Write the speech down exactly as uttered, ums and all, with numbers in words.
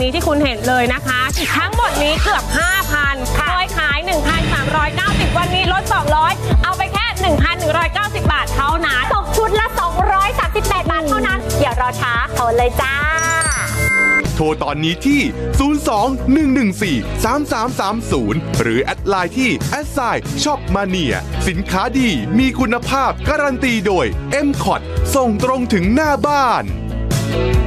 นี้ที่คุณเห็นเลยนะคะทั้งหมดนี้เกือบ ห้าพัน เคยขาย หนึ่งพันสามร้อยเก้าสิบ วันนี้ลดสองร้อยเอาไปแค่ หนึ่งพันหนึ่งร้อยเก้าสิบ บาทเท่านั้นตกชุดละสองร้อยสามสิบแปดบาทเท่านั้นอย่ารอช้าโทรเลยจ้าโทรตอนนี้ที่ ศูนย์ สอง หนึ่ง หนึ่ง สี่ สาม สาม สาม ศูนย์ หรือแอดไลน์ที่ แอท ไซน์ ช็อปมาเนีย สินค้าดีมีคุณภาพการันตีโดย เอ็ม คอท ส่งตรงถึงหน้าบ้าน